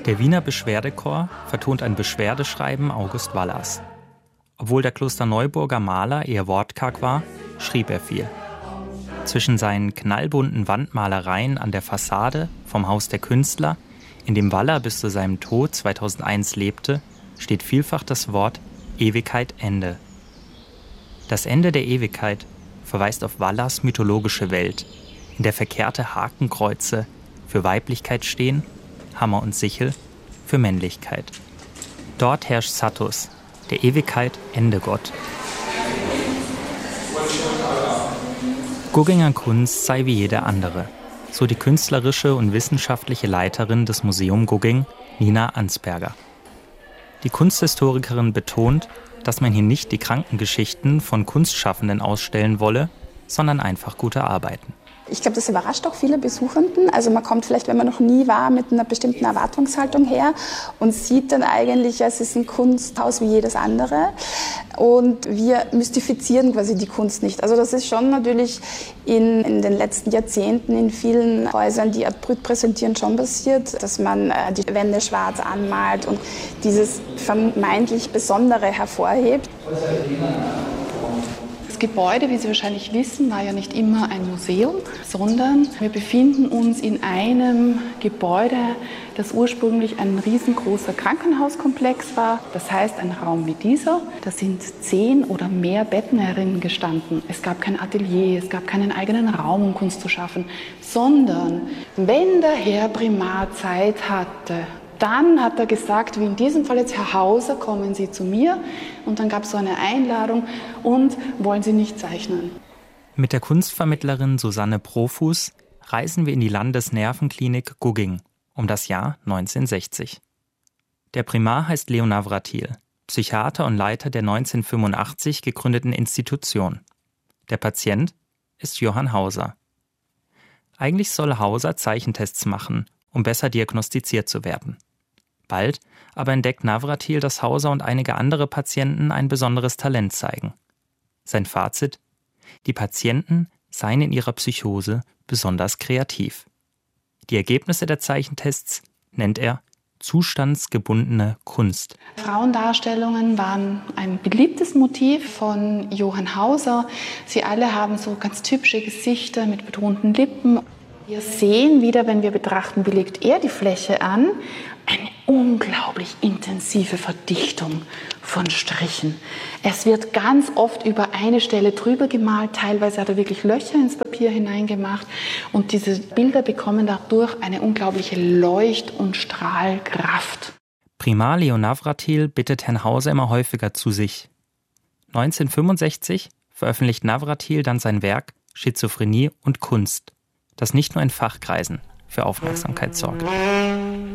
Der Wiener Beschwerdechor vertont ein Beschwerdeschreiben August Wallers. Obwohl der Klosterneuburger Maler eher wortkarg war, schrieb er viel. Zwischen seinen knallbunten Wandmalereien an der Fassade vom Haus der Künstler, in dem Waller bis zu seinem Tod 2001 lebte, steht vielfach das Wort Ewigkeit Ende. Das Ende der Ewigkeit verweist auf Wallers mythologische Welt, in der verkehrte Hakenkreuze für Weiblichkeit stehen, Hammer und Sichel für Männlichkeit. Dort herrscht Satos, der Ewigkeit Endegott. Gugginger Kunst sei wie jede andere, so die künstlerische und wissenschaftliche Leiterin des Museum Gugging, Nina Ansperger. Die Kunsthistorikerin betont, dass man hier nicht die Krankengeschichten von Kunstschaffenden ausstellen wolle, sondern einfach gute Arbeiten. Ich glaube, das überrascht auch viele Besuchenden. Also man kommt vielleicht, wenn man noch nie war, mit einer bestimmten Erwartungshaltung her und sieht dann eigentlich, es ist ein Kunsthaus wie jedes andere. Und wir mystifizieren quasi die Kunst nicht. Also das ist schon natürlich in den letzten Jahrzehnten in vielen Häusern, die Art Brut präsentieren, schon passiert, dass man die Wände schwarz anmalt und dieses vermeintlich Besondere hervorhebt. Das Gebäude, wie Sie wahrscheinlich wissen, war ja nicht immer ein Museum, sondern wir befinden uns in einem Gebäude, das ursprünglich ein riesengroßer Krankenhauskomplex war. Das heißt, ein Raum wie dieser, da sind 10 oder mehr Betten herinnen gestanden. Es gab kein Atelier, es gab keinen eigenen Raum, um Kunst zu schaffen, sondern wenn der Herr Primar Zeit hatte, dann hat er gesagt, wie in diesem Fall jetzt, Herr Hauser, kommen Sie zu mir. Und dann gab es so eine Einladung und wollen Sie nicht zeichnen. Mit der Kunstvermittlerin Susanne Profus reisen wir in die Landesnervenklinik Gugging um das Jahr 1960. Der Primar heißt Leo Navratil, Psychiater und Leiter der 1985 gegründeten Institution. Der Patient ist Johann Hauser. Eigentlich soll Hauser Zeichentests machen, um besser diagnostiziert zu werden. Bald aber entdeckt Navratil, dass Hauser und einige andere Patienten ein besonderes Talent zeigen. Sein Fazit: Die Patienten seien in ihrer Psychose besonders kreativ. Die Ergebnisse der Zeichentests nennt er zustandsgebundene Kunst. Frauendarstellungen waren ein beliebtes Motiv von Johann Hauser. Sie alle haben so ganz typische Gesichter mit betonten Lippen. Wir sehen wieder, wenn wir betrachten, wie legt er die Fläche an, eine unglaublich intensive Verdichtung von Strichen. Es wird ganz oft über eine Stelle drüber gemalt, teilweise hat er wirklich Löcher ins Papier hineingemacht und diese Bilder bekommen dadurch eine unglaubliche Leucht- und Strahlkraft. Primar Leo Navratil bittet Herrn Hauser immer häufiger zu sich. 1965 veröffentlicht Navratil dann sein Werk Schizophrenie und Kunst, das nicht nur in Fachkreisen für Aufmerksamkeit sorgt.